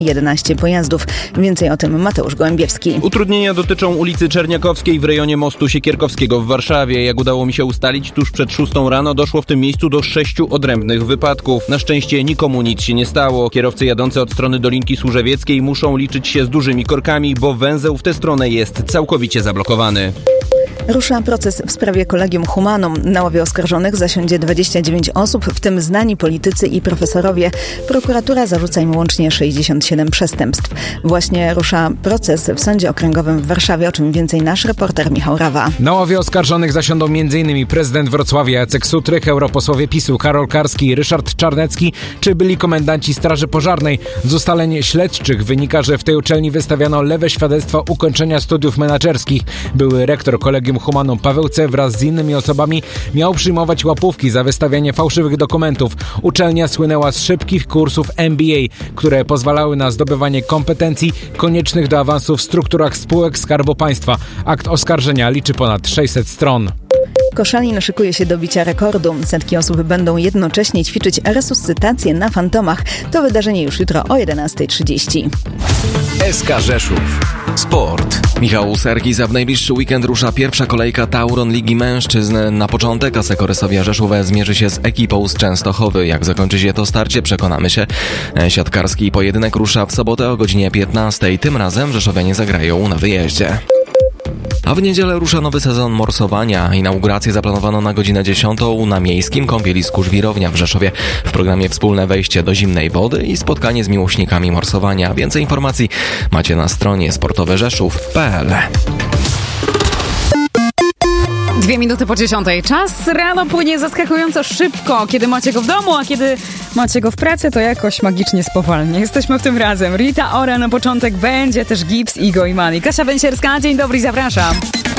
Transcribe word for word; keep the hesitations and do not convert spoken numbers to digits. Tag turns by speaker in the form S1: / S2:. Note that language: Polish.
S1: jedenaście pojazdów. Więcej o tym Mateusz Gołębiewski.
S2: Utrudnienia dotyczą ulicy Czerniakowskiej w rejonie mostu Siekierkowskiego w Warszawie. Jak udało mi się ustalić, tuż przed szóstą rano doszło w tym miejscu do sześciu odrębnych wypadków. Na szczęście nikomu nic się nie stało. Kierowcy jadący od strony Dolinki Służewieckiej muszą liczyć się z dużymi korkami, bo węzeł w tę stronę jest całkowicie zablokowany.
S1: Rusza proces w sprawie Collegium Humanum. Na ławie oskarżonych zasiądzie dwadzieścia dziewięć osób, w tym znani politycy i profesorowie. Prokuratura zarzuca im łącznie sześćdziesiąt siedem przestępstw. Właśnie rusza proces w Sądzie Okręgowym w Warszawie, o czym więcej nasz reporter Michał Rawa.
S3: Na ławie oskarżonych zasiądą m.in. prezydent Wrocławia Jacek Sutryk, europosłowie PiSu Karol Karski, Ryszard Czarnecki czy byli komendanci Straży Pożarnej. Z ustaleń śledczych wynika, że w tej uczelni wystawiano lewe świadectwa ukończenia studiów menadżerskich. Były rektor Collegium Humanum Paweł C. wraz z innymi osobami miał przyjmować łapówki za wystawianie fałszywych dokumentów. Uczelnia słynęła z szybkich kursów M B A, które pozwalały na zdobywanie kompetencji koniecznych do awansu w strukturach spółek Skarbu Państwa. Akt oskarżenia liczy ponad sześćset stron.
S1: Koszalin szykuje się do bicia rekordu. Setki osób będą jednocześnie ćwiczyć resuscytację na Fantomach. To wydarzenie już jutro o jedenasta trzydzieści.
S4: S K Rzeszów. Sport. Michał Sergis, a w najbliższy weekend rusza pierwsza kolejka Tauron Ligi Mężczyzn. Na początek Asseco Resovia Rzeszów zmierzy się z ekipą z Częstochowy. Jak zakończy się to starcie, przekonamy się. Siatkarski pojedynek rusza w sobotę o godzinie piętnastej. Tym razem rzeszowianie zagrają na wyjeździe. A w niedzielę rusza nowy sezon morsowania. Inaugurację zaplanowano na godzinę dziesiątą na miejskim kąpielisku Żwirownia w Rzeszowie. W programie wspólne wejście do zimnej wody i spotkanie z miłośnikami morsowania. Więcej informacji macie na stronie sportowe rzeszów kropka p l.
S5: Dwie minuty po dziesiątej. Czas rano płynie zaskakująco szybko. Kiedy macie go w domu, a kiedy macie go w pracy, to jakoś magicznie spowalnie. Jesteśmy w tym razem. Rita Ora na początek, będzie też Gibbs, Igo i Mani. Kasia Węsierska, dzień dobry, zapraszam.